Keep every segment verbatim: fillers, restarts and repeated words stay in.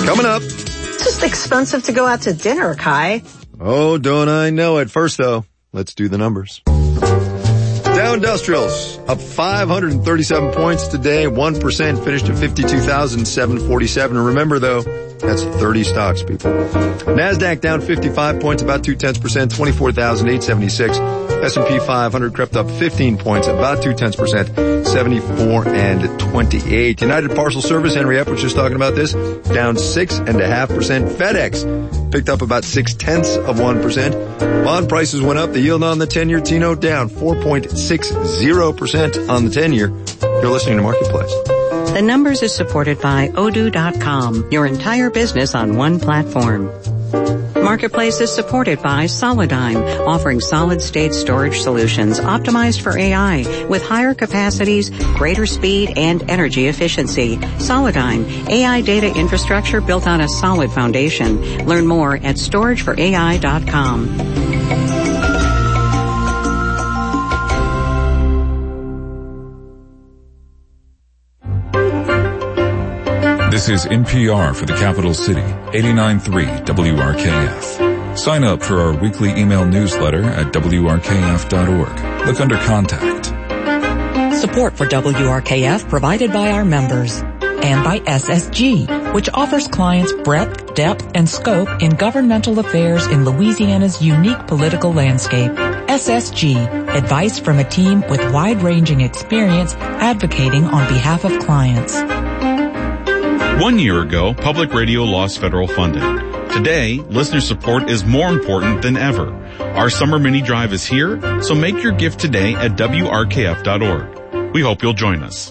Coming up. It's just expensive to go out to dinner, Kai. Oh, don't I know it. First, though, let's do the numbers. Dow Industrials up five hundred thirty-seven points today, one percent, finished at fifty-two thousand seven hundred forty-seven. And remember, though, that's thirty stocks, people. NASDAQ down fifty-five points, about two-tenths percent, twenty-four thousand eight hundred seventy-six. S and P five hundred crept up fifteen points, about two-tenths percent, seventy-four and twenty-eight. United Parcel Service, Henry Epp was just talking about this, down six and a half percent. FedEx picked up about six-tenths of one percent. Bond prices went up. The yield on the ten-year T-note down four point six zero percent on the ten-year. You're listening to Marketplace. The Numbers is supported by Odoo dot com, your entire business on one platform. Marketplace is supported by Solidigm, offering solid-state storage solutions optimized for A I with higher capacities, greater speed, and energy efficiency. Solidigm, A I data infrastructure built on a solid foundation. Learn more at storage for A I dot com. This is N P R for the capital city, eighty-nine point three W R K F. Sign up for our weekly email newsletter at W R K F dot org. Look under Contact. Support for W R K F provided by our members and by S S G, which offers clients breadth, depth, and scope in governmental affairs in Louisiana's unique political landscape. S S G, advice from a team with wide-ranging experience advocating on behalf of clients. One year ago, public radio lost federal funding. Today, listener support is more important than ever. Our summer mini drive is here, so make your gift today at W R K F dot org. We hope you'll join us.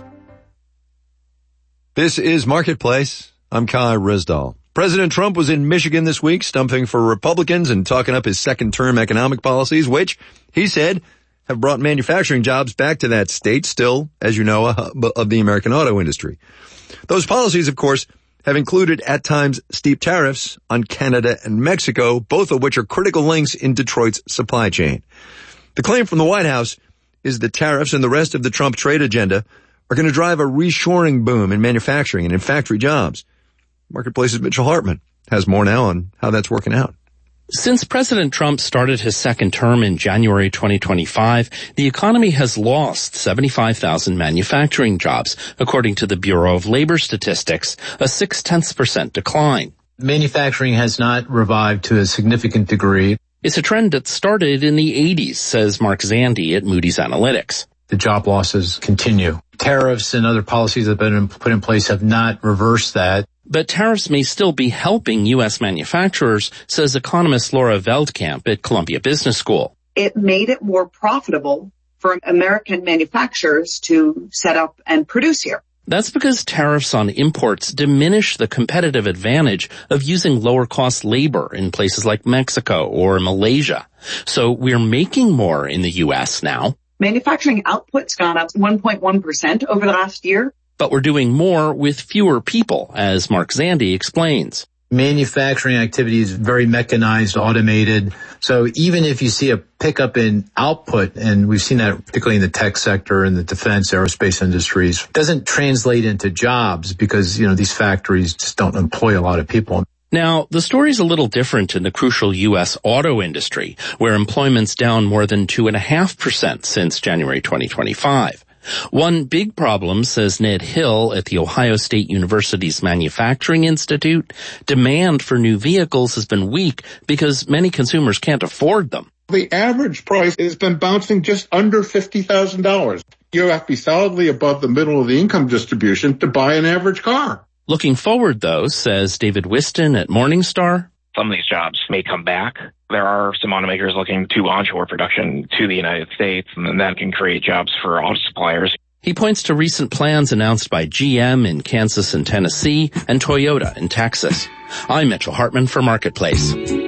This is Marketplace. I'm Kai Risdahl. President Trump was in Michigan this week, stumping for Republicans and talking up his second-term economic policies, which, he said, have brought manufacturing jobs back to that state, still, as you know, a hub of the American auto industry. Those policies, of course, have included at times steep tariffs on Canada and Mexico, both of which are critical links in Detroit's supply chain. The claim from the White House is that tariffs and the rest of the Trump trade agenda are going to drive a reshoring boom in manufacturing and in factory jobs. Marketplace's Mitchell Hartman has more now on how that's working out. Since President Trump started his second term in January twenty twenty-five, the economy has lost seventy-five thousand manufacturing jobs, according to the Bureau of Labor Statistics, a six-tenths percent decline. Manufacturing has not revived to a significant degree. It's a trend that started in the eighties, says Mark Zandi at Moody's Analytics. The job losses continue. Tariffs and other policies that have been put in place have not reversed that. But tariffs may still be helping U S manufacturers, says economist Laura Veldkamp at Columbia Business School. It made it more profitable for American manufacturers to set up and produce here. That's because tariffs on imports diminish the competitive advantage of using lower-cost labor in places like Mexico or Malaysia. So we're making more in the U S now. Manufacturing output's gone up one point one percent over the last year. But we're doing more with fewer people, as Mark Zandi explains. Manufacturing activity is very mechanized, automated. So even if you see a pickup in output, and we've seen that particularly in the tech sector and the defense, aerospace industries, doesn't translate into jobs because, you know, these factories just don't employ a lot of people. Now, the story's a little different in the crucial U S auto industry, where employment's down more than two point five percent since January twenty twenty-five. One big problem, says Ned Hill at the Ohio State University's Manufacturing Institute, demand for new vehicles has been weak because many consumers can't afford them. The average price has been bouncing just under fifty thousand dollars. You have to be solidly above the middle of the income distribution to buy an average car. Looking forward, though, says David Whiston at Morningstar, some of these jobs may come back. There are some automakers looking to onshore production to the United States, and then that can create jobs for auto suppliers. He points to recent plans announced by G M in Kansas and Tennessee and Toyota in Texas. I'm Mitchell Hartman for Marketplace.